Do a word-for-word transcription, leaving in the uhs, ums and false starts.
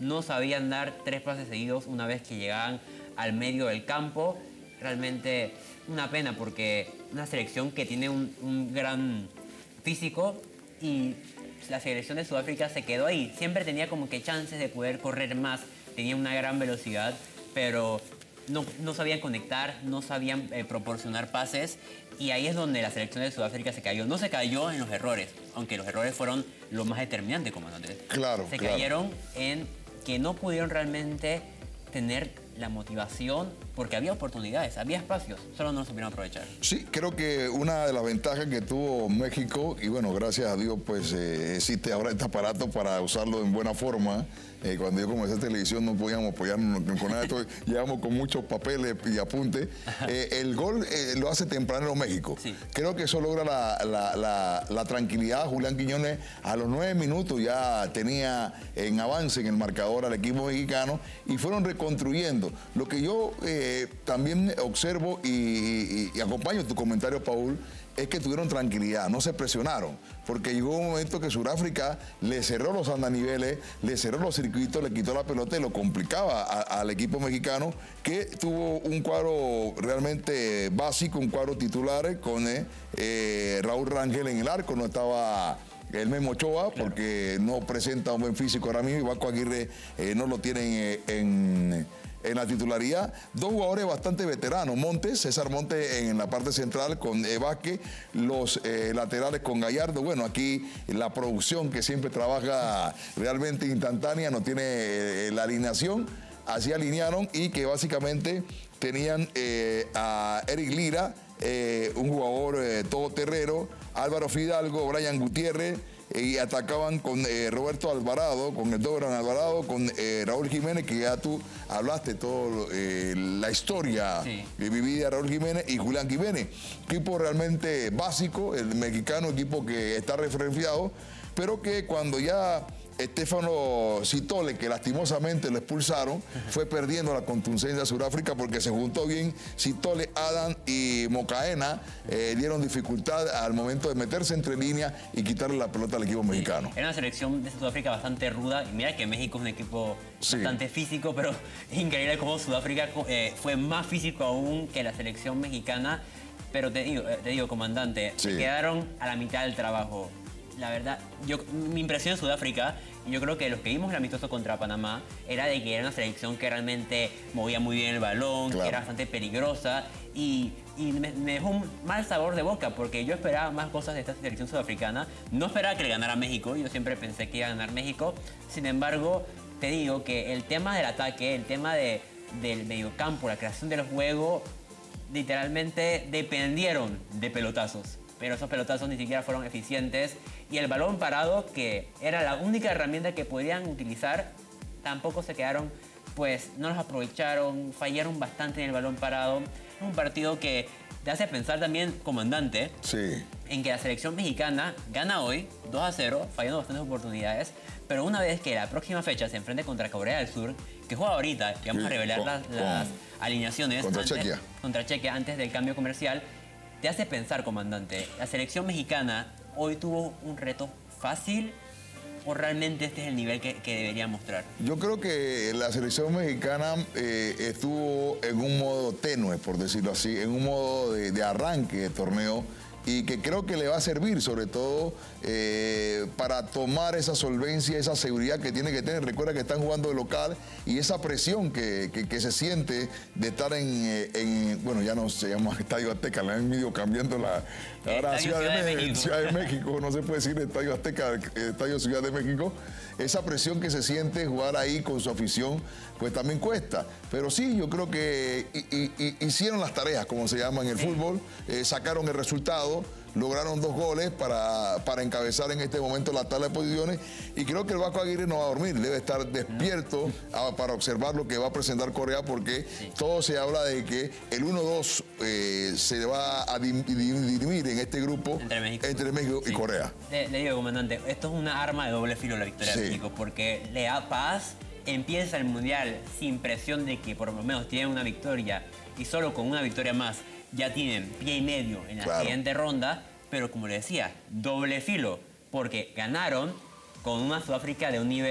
no sabían dar tres pases seguidos una vez que llegaban al medio del campo. Realmente una pena porque una selección que tiene un, un gran físico y la selección de Sudáfrica se quedó ahí. Siempre tenía como que chances de poder correr más, tenía una gran velocidad, pero no, no sabían conectar, no sabían eh, proporcionar pases y ahí es donde la selección de Sudáfrica se cayó. No se cayó en los errores, aunque los errores fueron lo más determinante, comandante. Claro, Se claro. cayeron en que no pudieron realmente tener la motivación porque había oportunidades, había espacios, solo no lo supieron aprovechar. Sí, creo que una de las ventajas que tuvo México, y bueno, gracias a Dios, pues eh, existe ahora este aparato para usarlo en buena forma. Eh, cuando yo comencé televisión no podíamos apoyarnos con nada de esto, llegamos con muchos papeles y apuntes. Eh, el gol eh, lo hace tempranero México. Sí. Creo que eso logra la, la, la, la tranquilidad. Julián Quiñones a los nueve minutos ya tenía en avance en el marcador al equipo mexicano y fueron reconstruyendo. Lo que yo eh, también observo y, y, y acompaño tu comentario, Paul, es que tuvieron tranquilidad, no se presionaron, porque llegó un momento que Sudáfrica le cerró los andaniveles, le cerró los circuitos, le quitó la pelota y lo complicaba a, al equipo mexicano, que tuvo un cuadro realmente básico, un cuadro titular con eh, eh, Raúl Rangel en el arco, no estaba el Memo Ochoa, claro, porque no presenta un buen físico ahora mismo, y Vasco Aguirre eh, no lo tienen eh, en... en la titularidad, dos jugadores bastante veteranos, Montes, César Montes en la parte central con eh, Vázquez, los eh, laterales con Gallardo. Bueno, aquí la producción que siempre trabaja realmente instantánea, no tiene eh, la alineación, así alinearon y que básicamente tenían eh, a Eric Lira, eh, un jugador eh, todoterreno, Álvaro Fidalgo, Brian Gutiérrez, y atacaban con eh, Roberto Alvarado, con el Dobran Alvarado, con eh, Raúl Jiménez, que ya tú hablaste toda eh, la historia sí. vivida de Raúl Jiménez y Julián Jiménez. Equipo realmente básico, el mexicano, equipo que está referenciado, pero que cuando ya Estefano Citole, que lastimosamente lo expulsaron, fue perdiendo la contundencia de Sudáfrica porque se juntó bien Citole, Adam y Mocaena, eh, dieron dificultad al momento de meterse entre líneas y quitarle la pelota al equipo sí. mexicano. Era una selección de Sudáfrica bastante ruda y mira que México es un equipo sí. bastante físico, pero es increíble cómo Sudáfrica eh, fue más físico aún que la selección mexicana. Pero te digo, te digo comandante, sí. se quedaron a la mitad del trabajo. La verdad, yo, mi impresión de Sudáfrica, y yo creo que los que vimos el amistoso contra Panamá, era de que era una selección que realmente movía muy bien el balón, claro. que era bastante peligrosa, y, y me, me dejó un mal sabor de boca, porque yo esperaba más cosas de esta selección sudafricana. No esperaba que le ganara México, yo siempre pensé que iba a ganar México. Sin embargo, te digo que el tema del ataque, el tema de, del mediocampo, la creación del juego, literalmente dependieron de pelotazos. Pero esos pelotazos ni siquiera fueron eficientes y el balón parado, que era la única herramienta que podían utilizar, tampoco se quedaron, pues no los aprovecharon, fallaron bastante en el balón parado. Es un partido que te hace pensar también, comandante, sí. en que la selección mexicana gana hoy dos a cero, fallando bastantes oportunidades, pero una vez que la próxima fecha se enfrente contra Corea del Sur, que juega ahorita, que vamos sí, a revelar con, las, las con, alineaciones contra antes, Chequia. contra Chequia antes del cambio comercial, te hace pensar, comandante, ¿la selección mexicana hoy tuvo un reto fácil o realmente este es el nivel que, que debería mostrar? Yo creo que la selección mexicana eh, estuvo en un modo tenue, por decirlo así, en un modo de, de arranque de torneo, y que creo que le va a servir sobre todo eh, para tomar esa solvencia, esa seguridad que tiene que tener. Recuerda que están jugando de local y esa presión que, que, que se siente de estar en, en, bueno, ya no se llama Estadio Azteca, la han ido cambiando la... Ahora Ciudad, Ciudad, de, de México. Ciudad de México, no se puede decir Estadio Azteca, Estadio Ciudad de México. Esa presión que se siente jugar ahí con su afición, pues también cuesta. Pero sí, yo creo que y, y, hicieron las tareas, como se llama en el sí. fútbol, eh, sacaron el resultado, lograron dos goles para, para encabezar en este momento la tabla de posiciones, y creo que el Vasco Aguirre no va a dormir, debe estar despierto a, para observar lo que va a presentar Corea, porque sí. todo se habla de que el uno dos eh, se va a dirimir en este grupo entre México, entre México sí. y Corea. Le, le digo, comandante, esto es una arma de doble filo la victoria sí. de México, porque le da paz, empieza el Mundial sin presión de que por lo menos tienen una victoria, y solo con una victoria más ya tienen pie y medio en la claro. siguiente ronda, pero como le decía, doble filo, porque ganaron con una Sudáfrica de un nivel